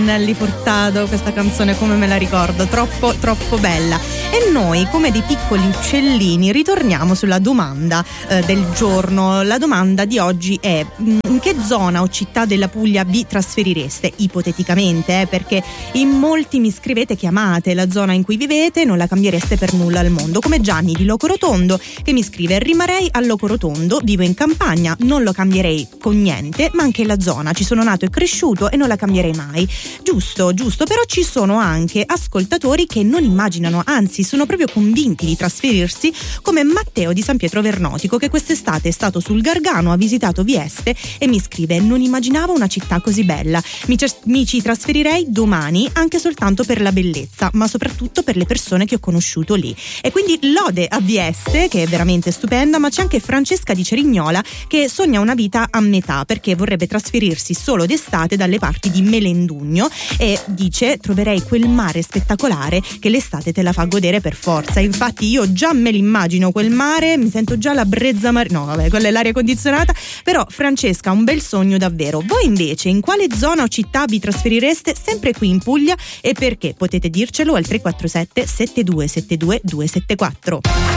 Nelly Furtado, questa canzone come me la ricordo, troppo bella. E noi, come dei piccoli uccellini, ritorniamo sulla domanda del giorno. La domanda di oggi è: in che zona o città della Puglia vi trasferireste? Ipoteticamente, perché in molti mi scrivete che amate la zona in cui vivete, non la cambiereste per nulla al mondo, come Gianni di Locorotondo che mi scrive: rimarrei a Locorotondo, vivo in campagna, non lo cambierei con niente, ma anche la zona, ci sono nato e cresciuto e non la cambierei mai. Giusto, però ci sono anche ascoltatori che non immaginano, anzi sono proprio convinti di trasferirsi, come Matteo di San Pietro Vernotico, che quest'estate è stato sul Gargano, ha visitato Vieste e mi scrive: non immaginavo una città così bella, mi ci trasferirei domani anche soltanto per la bellezza, ma soprattutto per le persone che ho conosciuto lì. E quindi lode a Vieste, che è veramente stupenda, ma c'è anche Francesca di Cerignola che sogna una vita a metà, perché vorrebbe trasferirsi solo d'estate dalle parti di Melendugno e dice: troverei quel mare spettacolare che l'estate te la fa godere per forza. Infatti io già me l'immagino quel mare, mi sento già la brezza no vabbè, quella è l'aria condizionata. Però Francesca, un bel sogno davvero. Voi invece in quale zona o città vi trasferireste, sempre qui in Puglia, e perché? Potete dircelo al 347 7272 274.